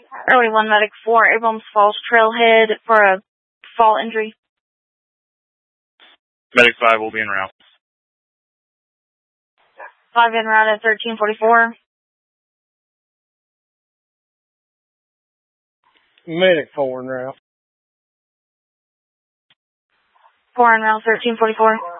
Early 1 Medic 4, Abrams Falls Trailhead for a fall injury. Medic 5 will be en route. 5 en route at 1344. Medic 4 en route. 4 en route, 1344.